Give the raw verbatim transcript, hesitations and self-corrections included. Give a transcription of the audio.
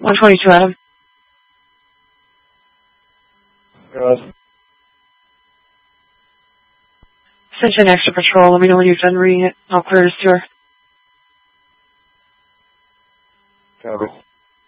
one twenty-two, Adam. Good. Sent you an extra patrol. Let me know when you're done reading it. I'll clear this tour. Copy.